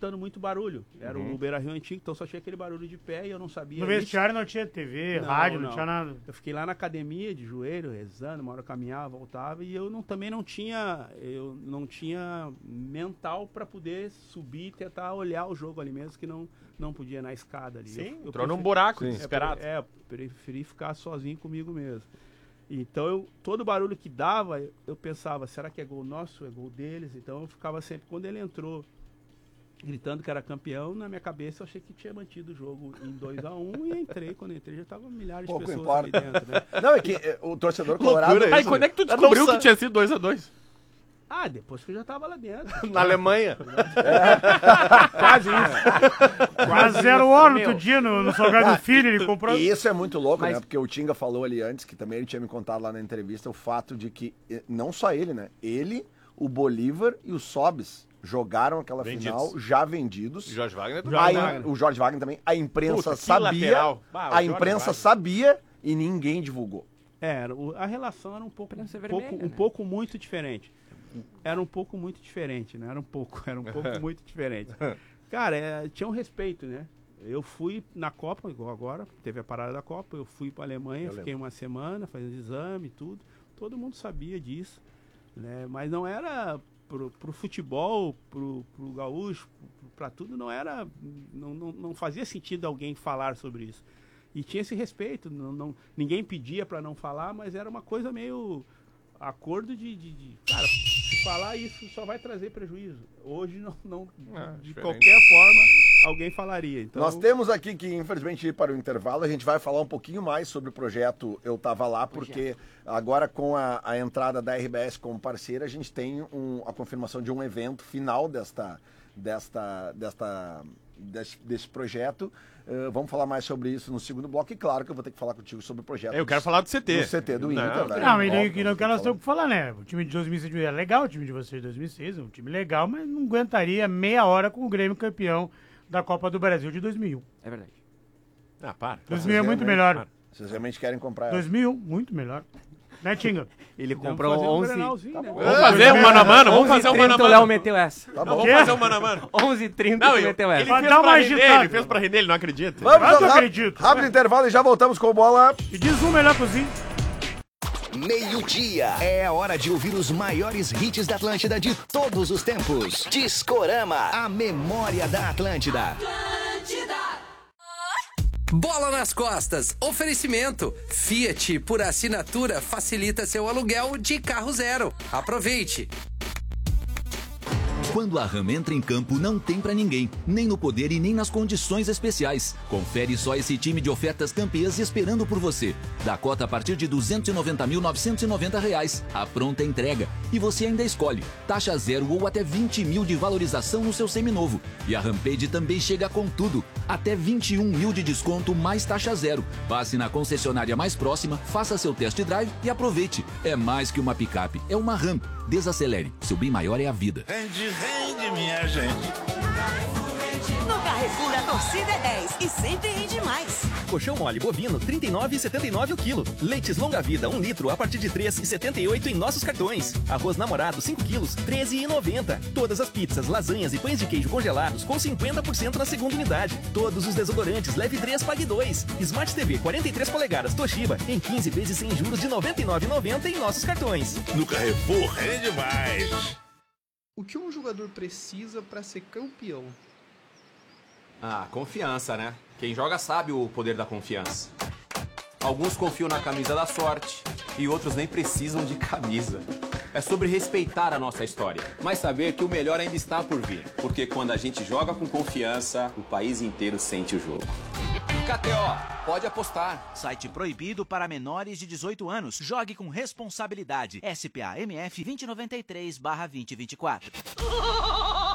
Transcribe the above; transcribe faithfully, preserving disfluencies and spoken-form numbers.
escutando muito barulho. Era uhum. o Beira-Rio antigo, então só tinha aquele barulho de pé e eu não sabia. No vestiário não tinha T V, não, rádio, não, não tinha nada. Eu fiquei lá na academia, de joelho, rezando, uma hora eu caminhava, voltava, e eu não, também não tinha, eu não tinha mental para poder subir e tentar olhar o jogo ali mesmo, que não, não podia na escada ali. Sim, eu, eu entrou preferi, num buraco é, desesperado. É, eu preferi ficar sozinho comigo mesmo. Então, eu, todo barulho que dava, eu, eu pensava, será que é gol nosso, é gol deles? Então, eu ficava sempre, quando ele entrou, gritando que era campeão, na minha cabeça eu achei que tinha mantido o jogo em dois a um um, e entrei, quando entrei já estavam milhares Pouco de pessoas importa. ali dentro, né? Não, é que é, o torcedor colorado... Aí quando é que tu descobriu que tinha sido dois a dois? Ah, depois que eu já tava lá dentro. Na Alemanha. É. Quase isso. Quase zero hora outro dia no, no Salgado ah, Filho, ele comprou. E isso é muito louco, Mas... né? Porque o Tinga falou ali antes, que também ele tinha me contado lá na entrevista, o fato de que, não só ele, né? Ele, o Bolívar e o Sobis jogaram aquela vendidos. final já vendidos. Jorge Wagner. A, Wagner. O Jorge Wagner também. A imprensa Puta, sabia. Bah, a imprensa Wagner. sabia e ninguém divulgou. É, a relação era um pouco, um, vermelha, pouco, né? um pouco muito diferente. Era um pouco muito diferente, né? Era um pouco, era um pouco muito diferente. Cara, é, tinha um respeito, né? Eu fui na Copa, igual agora, teve a parada da Copa, eu fui pra Alemanha, eu fiquei lembro. uma semana fazendo exame e tudo. Todo mundo sabia disso, né? Mas não era pro, pro futebol, pro, pro gaúcho, pro, pra tudo, não era... Não, não, não fazia sentido alguém falar sobre isso. E tinha esse respeito, não, não, ninguém pedia pra não falar, mas era uma coisa meio... Acordo de, de, de... Cara, se falar isso só vai trazer prejuízo. Hoje, não, não é, de diferente. qualquer forma, alguém falaria. Então... Nós temos aqui que, infelizmente, ir para o intervalo. A gente vai falar um pouquinho mais sobre o projeto Eu Tava Lá, porque agora com a, a entrada da R B S como parceira, a gente tem um, a confirmação de um evento final desta, desta, desta, desse, desse projeto. Uh, vamos falar mais sobre isso no segundo bloco. E claro que eu vou ter que falar contigo sobre o projeto. Eu quero falar do C T. Do C T do não, Inter. Não, não, e que não que nós temos que falar, né? O time de dois mil e seis é legal, o time de vocês de dois mil e seis é um time legal, mas não aguentaria meia hora com o Grêmio campeão da Copa do Brasil de dois mil e um. É verdade. Ah, para. dois mil é muito melhor. Para. Vocês realmente querem comprar ela? dois mil e um, muito melhor. Né, Tinga? Ele comprou onze... Um tá né? Vamos fazer um mano a mano, vamos fazer um mano a mano. O Léo meteu essa. Tá não, vamos fazer um mano a mano. onze e trinta ele meteu essa. Ele fez pra uma render, ele fez pra render, ele não acredita. Vamos, Mas eu rápido, acredito. Rápido intervalo e já voltamos com bola. E diz um melhor cozinho. Meio-dia. É a hora de ouvir os maiores hits da Atlântida de todos os tempos. Discorama, a memória da Atlântida. Atlântida. Bola nas costas. Oferecimento. Fiat por assinatura facilita seu aluguel de carro zero. Aproveite. Quando a RAM entra em campo, não tem pra ninguém, nem no poder e nem nas condições especiais. Confere só esse time de ofertas campeãs esperando por você. Da cota a partir de duzentos e noventa mil novecentos e noventa reais. A pronta entrega. E você ainda escolhe taxa zero ou até vinte mil de valorização no seu seminovo. E a Rampage também chega com tudo. Até vinte e um mil de desconto mais taxa zero. Passe na concessionária mais próxima, faça seu test drive e aproveite. É mais que uma picape, é uma Ram. Desacelere, seu bem maior é a vida. Rende, rende, minha gente. No Carrefour a torcida é dez e sempre rende mais. Colchão mole bovino, trinta e nove reais e setenta e nove centavos o quilo. Leites longa vida, um litro, a partir de três reais e setenta e oito centavos em nossos cartões. Arroz namorado, cinco quilos, treze reais e noventa centavos. Todas as pizzas, lasanhas e pães de queijo congelados com cinquenta por cento na segunda unidade. Todos os desodorantes, leve três, pague dois. Smart T V quarenta e três polegadas Toshiba em quinze vezes sem juros de noventa e nove reais e noventa centavos em nossos cartões. No Carrefour, rende mais. O que um jogador precisa para ser campeão? Ah, confiança, né? Quem joga sabe o poder da confiança. Alguns confiam na camisa da sorte e outros nem precisam de camisa. É sobre respeitar a nossa história, mas saber que o melhor ainda está por vir. Porque quando a gente joga com confiança, o país inteiro sente o jogo. K T O, pode apostar. Site proibido para menores de dezoito anos. Jogue com responsabilidade. S P A M F vinte e noventa e três barra vinte e vinte e quatro.